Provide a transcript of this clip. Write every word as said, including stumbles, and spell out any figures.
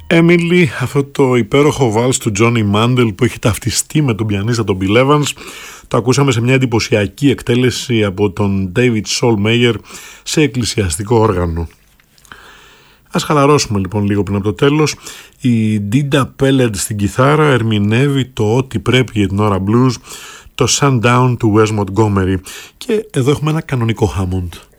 Emily, αυτό το υπέροχο βάλς του Johnny Mandel που έχει ταυτιστεί με τον πιανίστα τον Bill Evans, το ακούσαμε σε μια εντυπωσιακή εκτέλεση από τον David Solmeyer σε εκκλησιαστικό όργανο. Ας χαλαρώσουμε λοιπόν λίγο πριν από το τέλος. Η Dida Peled στην κιθάρα ερμηνεύει το ό,τι πρέπει για την ώρα blues, το Sundown του Wes Montgomery, και εδώ έχουμε ένα κανονικό Hammond.